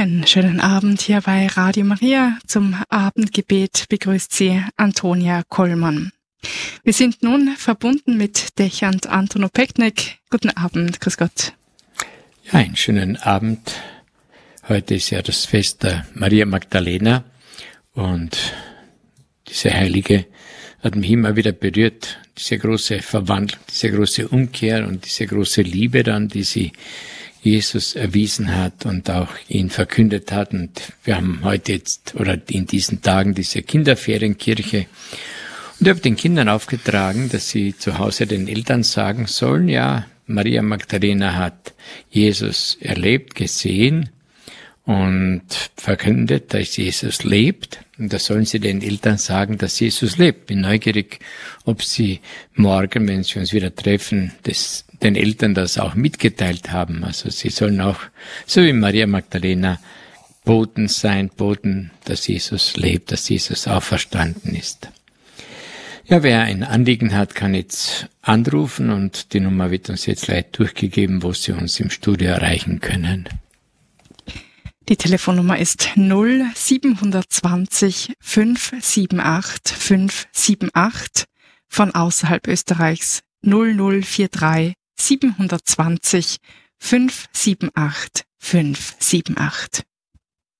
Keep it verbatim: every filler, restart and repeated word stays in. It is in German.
Einen schönen Abend hier bei Radio Maria. Zum Abendgebet begrüßt Sie Antonia Kollmann. Wir sind nun verbunden mit Dechant Anton Opeknek. Guten Abend, grüß Gott. Ja, einen schönen Abend. Heute ist ja das Fest der Maria Magdalena und diese Heilige hat mich immer wieder berührt, diese große Verwandlung, diese große Umkehr und diese große Liebe dann, die sie Jesus erwiesen hat und auch ihn verkündet hat. Und wir haben heute jetzt oder in diesen Tagen diese Kinderferienkirche. Und ich habe den Kindern aufgetragen, dass sie zu Hause den Eltern sagen sollen, ja, Maria Magdalena hat Jesus erlebt, gesehen und verkündet, dass Jesus lebt. Und da sollen sie den Eltern sagen, dass Jesus lebt. Bin neugierig, ob sie morgen, wenn sie uns wieder treffen, das, den Eltern das auch mitgeteilt haben. Also sie sollen auch, so wie Maria Magdalena, Boten sein, Boten, dass Jesus lebt, dass Jesus auferstanden ist. Ja, wer ein Anliegen hat, kann jetzt anrufen und die Nummer wird uns jetzt gleich durchgegeben, wo Sie uns im Studio erreichen können. Die Telefonnummer ist null sieben zwei null fünf sieben acht fünf sieben acht, von außerhalb Österreichs null null vier drei sieben zwei null fünf sieben acht fünf sieben acht.